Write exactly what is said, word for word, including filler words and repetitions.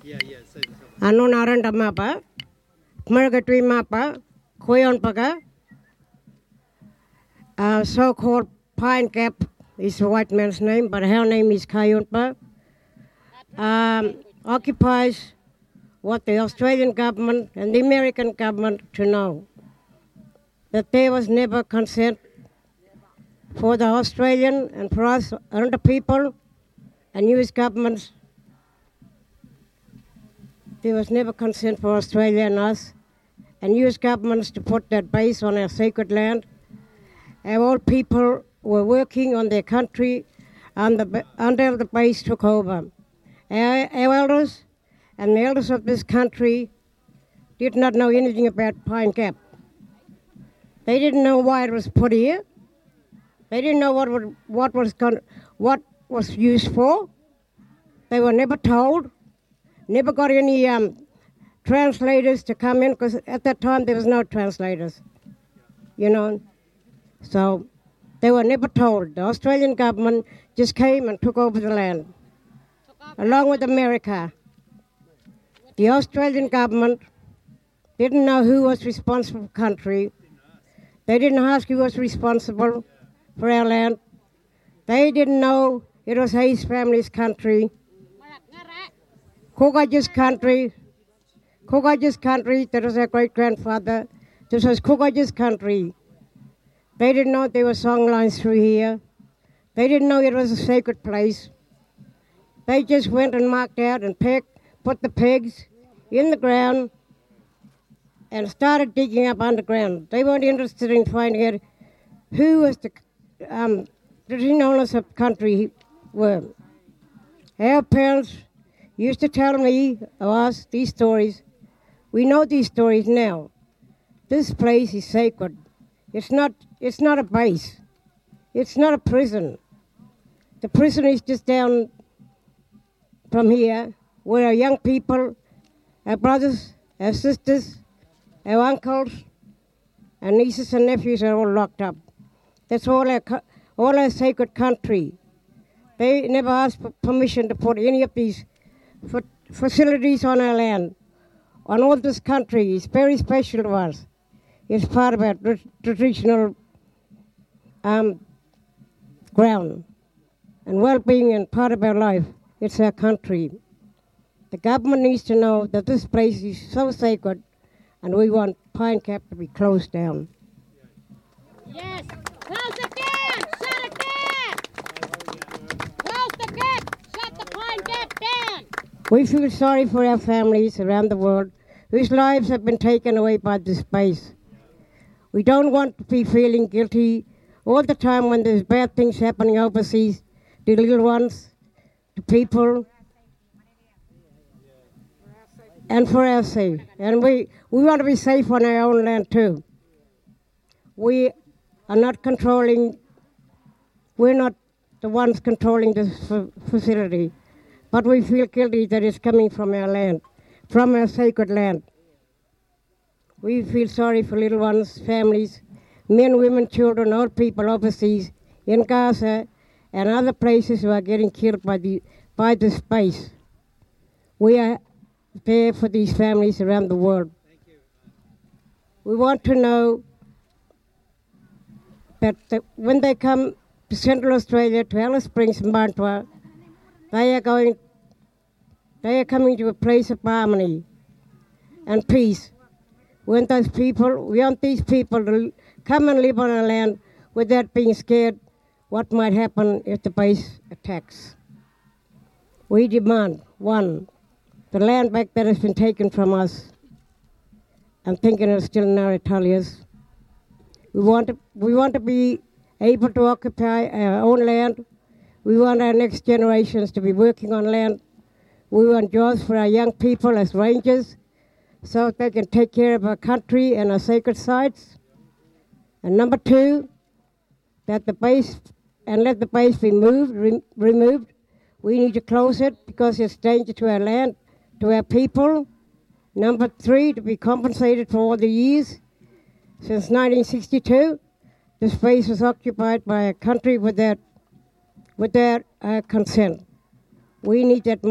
Anu naranda mapa, Margatui mapa, Koyon paga, uh, so-called Pine Gap is a white man's name, but her name is Kayunpa, um, occupies what the Australian government and the American government to know, that there was never consent for the Australian and for us other people and U S governments. There was never consent for Australia and us and U S governments to put that base on our sacred land. Our old people were working on their country and the, until the base took over. Our, our elders and the elders of this country did not know anything about Pine Gap. They didn't know why it was put here. They didn't know what would, what was con- what was used for. They were never told. Never got any um, translators to come in, because at that time there was no translators, you know. So they were never told. The Australian government just came and took over the land, along with America. The Australian government didn't know who was responsible for the country. They didn't ask who was responsible for our land. They didn't know it was Hayes family's country. Kukaji's country. Kukaji's country, that was our great-grandfather. This was Kukaji's country. They didn't know there were song lines through here. They didn't know it was a sacred place. They just went and marked out and pegged, put the pegs in the ground and started digging up underground. They weren't interested in finding out who was the um, traditional owners of the country were. Our parents used to tell me, or us, these stories. We know these stories now. This place is sacred. It's not, it's not a base. It's not a prison. The prison is just down from here, where our young people, our brothers, our sisters, our uncles, and nieces and nephews are all locked up. That's all our, all our sacred country. They never asked for permission to put any of these facilities on our land, on all this country. It's very special to us. It's part of our traditional um, ground and well-being and part of our life. It's our country. The government needs to know that this place is so sacred and we want Pine Gap to be closed down. Yes, close it down, shut it down. Close the gap, shut the Pine Gap down. We feel sorry for our families around the world whose lives have been taken away by this base. We don't want to be feeling guilty all the time when there's bad things happening overseas to little ones, to people, and for our sake. And we, we want to be safe on our own land too. We are not controlling, we're not the ones controlling this facility, but we feel guilty that it's coming from our land, from our sacred land. We feel sorry for little ones, families, men, women, children, old people overseas, in Gaza, and other places who are getting killed by the by this base. We are there for these families around the world. We want to know that the, when they come to Central Australia, to Alice Springs and Mantua, they are going, they are coming to a place of harmony and peace. We want those people, we want these people to come and live on our land without being scared what might happen if the base attacks. We demand, one, the land back that has been taken from us. I'm thinking it's still in our Italians. We want to, we want to be able to occupy our own land. We want our next generations to be working on land. We want jobs for our young people as rangers so they can take care of our country and our sacred sites. And number two, that the base, and let the base be moved, re- removed. We need to close it because it's danger to our land, to our people. Number three, to be compensated for all the years. Since nineteen sixty-two, this space was occupied by a country without, without uh, consent. We need that